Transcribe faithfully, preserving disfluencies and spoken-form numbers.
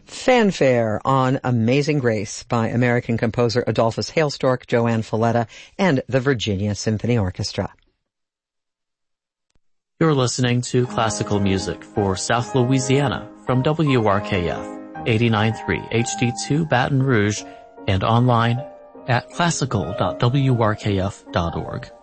Fanfare on Amazing Grace by American composer Adolphus Hailstork, Joanne Falletta, and the Virginia Symphony Orchestra. You're listening to classical music for South Louisiana from W R K F, eighty-nine point three H D two Baton Rouge, and online at classical dot w r k f dot org.